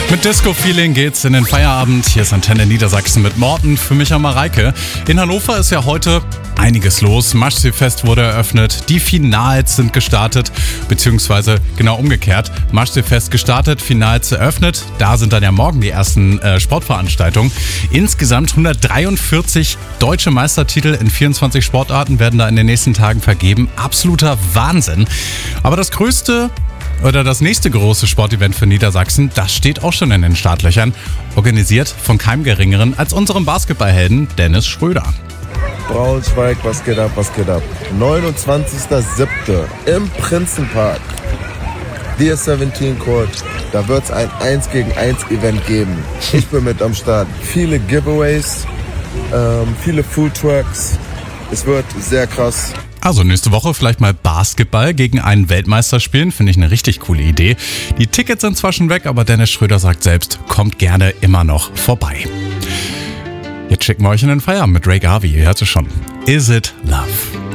Mit Disco-Feeling geht's in den Feierabend. Hier ist Antenne Niedersachsen mit Morten, für mich und Mareike. In Hannover ist ja heute einiges los. Maschsee-Fest wurde eröffnet, die Finals sind gestartet, beziehungsweise genau umgekehrt. Maschsee-Fest gestartet, Finals eröffnet. Da sind dann ja morgen die ersten Sportveranstaltungen. Insgesamt 143 deutsche Meistertitel in 24 Sportarten werden da in den nächsten Tagen vergeben. Absoluter Wahnsinn. Aber das nächste große Sportevent für Niedersachsen, das steht auch schon in den Startlöchern. Organisiert von keinem Geringeren als unserem Basketballhelden Dennis Schröder. Braunschweig, was geht ab, was geht ab? 29.07. im Prinzenpark. DS17 Court. Da wird es ein 1 gegen 1 Event geben. Ich bin mit am Start. Viele Giveaways, viele Foodtrucks. Es wird sehr krass. Also nächste Woche vielleicht mal Basketball gegen einen Weltmeister spielen, finde ich eine richtig coole Idee. Die Tickets sind zwar schon weg, aber Dennis Schröder sagt selbst, kommt gerne immer noch vorbei. Jetzt schicken wir euch in den Feierabend mit Ray Garvey, ihr hört es schon. Is It Love?